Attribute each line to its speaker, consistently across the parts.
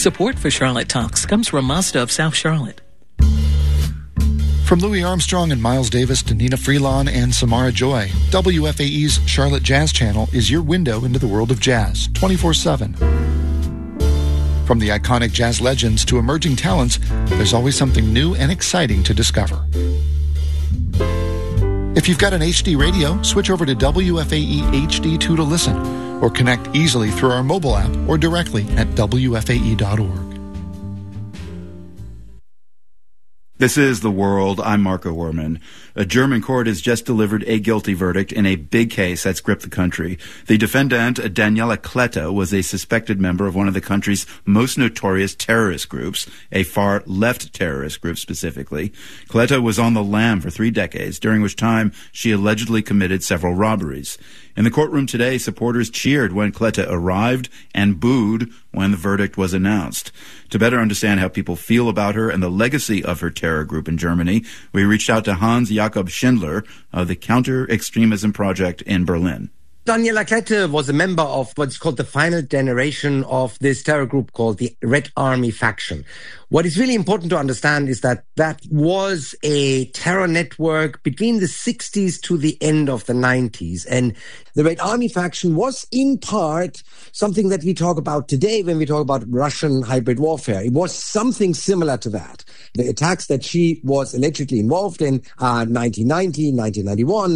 Speaker 1: Support for Charlotte Talks comes from Mazda of South Charlotte.
Speaker 2: From Louis Armstrong and Miles Davis to Nina Freelon and Samara Joy, WFAE's Charlotte Jazz Channel is your window into the world of jazz, 24/7. From the iconic jazz legends to emerging talents, there's always something new and exciting to discover. If you've got an HD radio, switch over to WFAE HD2 to listen, or connect easily through our mobile app or directly at WFAE.org.
Speaker 3: This is The World. I'm Marco Werman. A German court has just delivered a guilty verdict in a big case that's gripped the country. The defendant, Daniela Klette, was a suspected member of one of the country's most notorious terrorist groups, a far-left terrorist group specifically. Klette was on the lam for 3 decades, during which time she allegedly committed several robberies. In the courtroom today, supporters cheered when Klette arrived and booed when the verdict was announced. To better understand how people feel about her and the legacy of her terror group in Germany, we reached out to Hans Jakob Schindler of the Counter-Extremism Project in Berlin.
Speaker 4: Daniela Klette was a member of what's called the final generation of this terror group called the Red Army faction. What is really important to understand is that that was a terror network between the 60s to the end of the 90s. And the Red Army faction was in part something that we talk about today when we talk about Russian hybrid warfare. It was something similar to that. The attacks that she was allegedly involved in are 1990, 1991,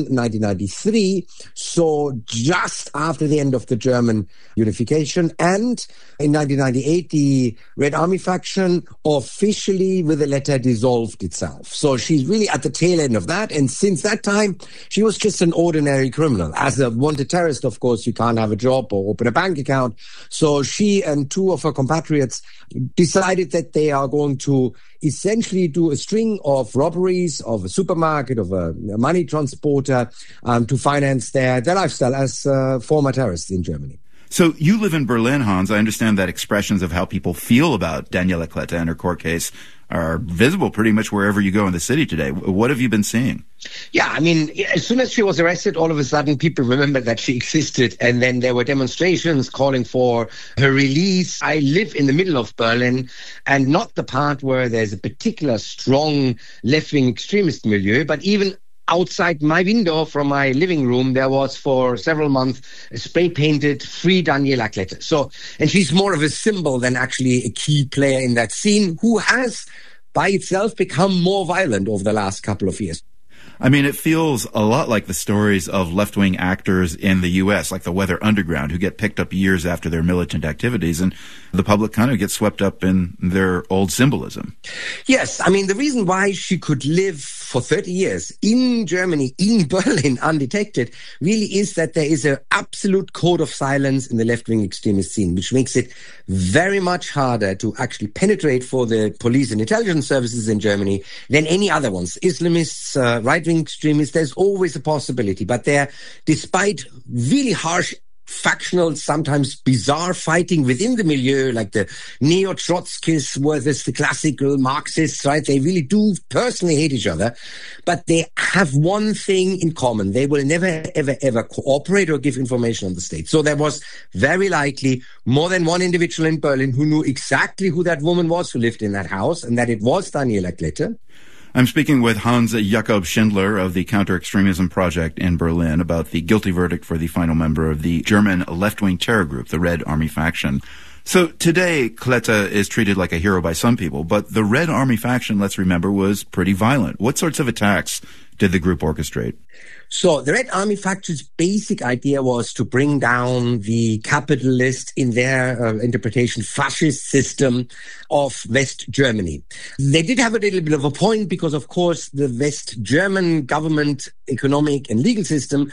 Speaker 4: 1993. So just after the end of the German unification. And in 1998, the Red Army faction officially, with a letter, dissolved itself. So she's really at the tail end of that. And since that time, she was just an ordinary criminal. As a wanted terrorist, of course, you can't have a job or open a bank account. So she and 2 of her compatriots decided that they are going to essentially do a string of robberies of a supermarket, of a money transporter, to finance their lifestyle as former terrorists in Germany.
Speaker 3: So you live in Berlin, Hans. I understand that expressions of how people feel about Daniela Klette and her court case are visible pretty much wherever you go in the city today. What have you been seeing?
Speaker 4: Yeah, I mean, as soon as she was arrested, all of a sudden people remembered that she existed. And then there were demonstrations calling for her release. I live in the middle of Berlin, and not the part where there's a particular strong left-wing extremist milieu, but even outside my window from my living room, there was for several months a spray-painted Free Daniela Klette. So, and she's more of a symbol than actually a key player in that scene, who has by itself become more violent over the last couple of years.
Speaker 3: I mean, it feels a lot like the stories of left-wing actors in the U.S., like the Weather Underground, who get picked up years after their militant activities, and the public kind of gets swept up in their old symbolism.
Speaker 4: Yes, I mean, the reason why she could live for 30 years in Germany, in Berlin, undetected, really is that there is an absolute code of silence in the left-wing extremist scene, which makes it very much harder to actually penetrate for the police and intelligence services in Germany than any other ones. Islamists, right-wing extremists, there's always a possibility. But they're, despite really harsh factional, sometimes bizarre fighting within the milieu, like the neo-Trotskyists versus the classical Marxists, right? They really do personally hate each other, but they have one thing in common. They will never, ever, ever cooperate or give information on the state. So there was very likely more than one individual in Berlin who knew exactly who that woman was who lived in that house, and that it was Daniela Klette.
Speaker 3: I'm speaking with Hans Jakob Schindler of the Counter-Extremism Project in Berlin about the guilty verdict for the final member of the German left-wing terror group, the Red Army faction. So today, Klette is treated like a hero by some people, but the Red Army faction, let's remember, was pretty violent. What sorts of attacks did the group orchestrate?
Speaker 4: So the Red Army faction's basic idea was to bring down the capitalist, in their interpretation, fascist system of West Germany. They did have a little bit of a point because, of course, the West German government, economic and legal system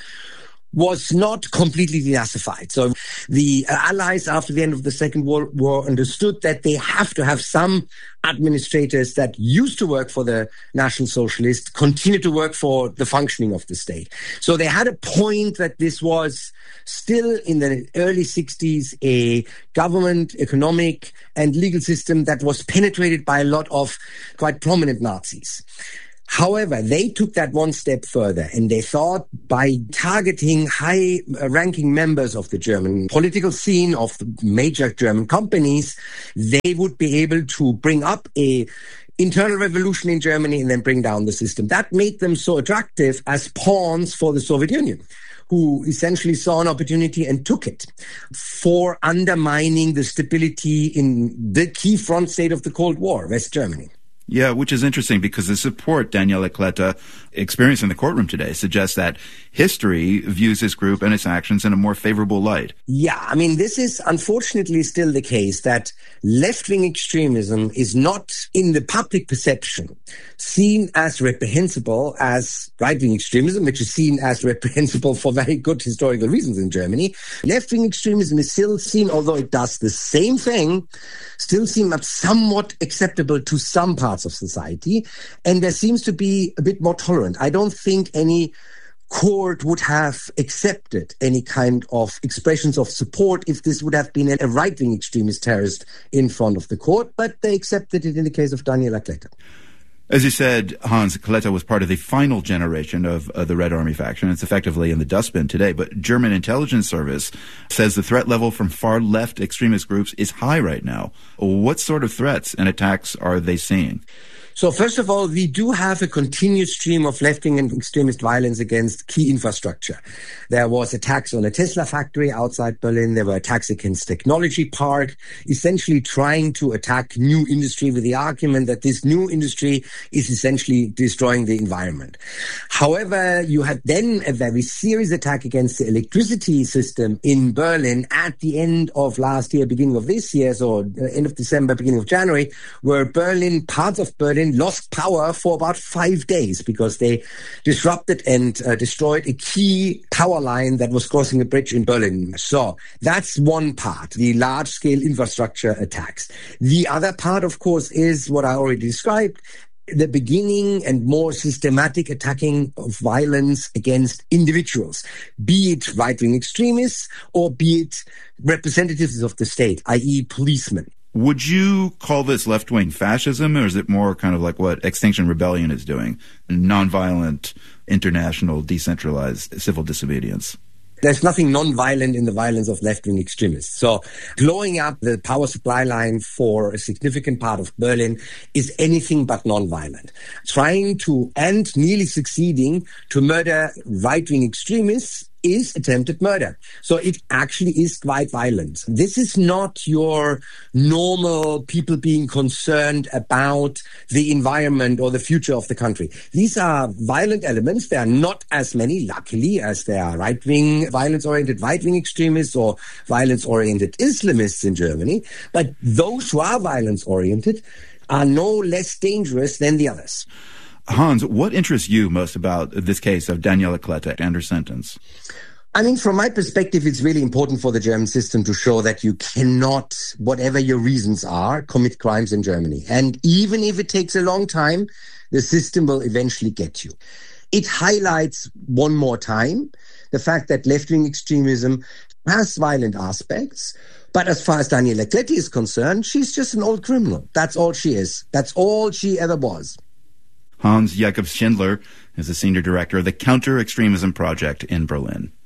Speaker 4: was not completely denazified. So the Allies, after the end of the Second World War, understood that they have to have some administrators that used to work for the National Socialists continue to work for the functioning of the state. So they had a point that this was still in the early 60s a government, economic and legal system that was penetrated by a lot of quite prominent Nazis. However, they took that one step further, and they thought by targeting high-ranking members of the German political scene, of the major German companies, they would be able to bring up a internal revolution in Germany and then bring down the system. That made them so attractive as pawns for the Soviet Union, who essentially saw an opportunity and took it for undermining the stability in the key front state of the Cold War, West Germany.
Speaker 3: Yeah, which is interesting because the support Daniela Kleta experienced in the courtroom today suggests that history views this group and its actions in a more favorable light.
Speaker 4: Yeah, I mean, this is unfortunately still the case that left-wing extremism is not in the public perception seen as reprehensible as right-wing extremism, which is seen as reprehensible for very good historical reasons in Germany. Left-wing extremism is still seen, although it does the same thing, still seen as somewhat acceptable to some parts of society, and there seems to be a bit more tolerant. I don't think any court would have accepted any kind of expressions of support if this would have been a right-wing extremist terrorist in front of the court, but they accepted it in the case of Daniela Kleta.
Speaker 3: As you said, Hans, Kleta was part of the final generation of the Red Army faction. It's effectively in the dustbin today, but German intelligence service says the threat level from far-left extremist groups is high right now. What sort of threats and attacks are they seeing?
Speaker 4: So first of all, we do have a continuous stream of left-wing and extremist violence against key infrastructure. There was attacks on a Tesla factory outside Berlin. There were attacks against Technology Park, essentially trying to attack new industry with the argument that this new industry is essentially destroying the environment. However, you had then a very serious attack against the electricity system in Berlin at the end of last year, beginning of this year, so end of December, beginning of January, where parts of Berlin lost power for about 5 days because they disrupted and destroyed a key power line that was crossing a bridge in Berlin. So that's one part, the large-scale infrastructure attacks. The other part, of course, is what I already described, the beginning and more systematic attacking of violence against individuals, be it right-wing extremists or be it representatives of the state, i.e. policemen.
Speaker 3: Would you call this left-wing fascism, or is it more kind of like what Extinction Rebellion is doing, nonviolent, international, decentralized civil disobedience?
Speaker 4: There's nothing non-violent in the violence of left-wing extremists. So blowing up the power supply line for a significant part of Berlin is anything but non-violent. Trying to, and nearly succeeding, to murder right-wing extremists is attempted murder. So it actually is quite violent. This is not your normal people being concerned about the environment or the future of the country. These are violent elements. There are not as many, luckily, as there are right-wing, violence-oriented right-wing extremists or violence-oriented Islamists in Germany. But those who are violence-oriented are no less dangerous than the others.
Speaker 3: Hans, what interests you most about this case of Daniela Kleta and her sentence?
Speaker 4: I mean, from my perspective, it's really important for the German system to show that you cannot, whatever your reasons are, commit crimes in Germany. And even if it takes a long time, the system will eventually get you. It highlights one more time the fact that left-wing extremism has violent aspects. But as far as Daniela Kleta is concerned, she's just an old criminal. That's all she is. That's all she ever was.
Speaker 3: Hans Jakob Schindler is the senior director of the Counter-Extremism Project in Berlin.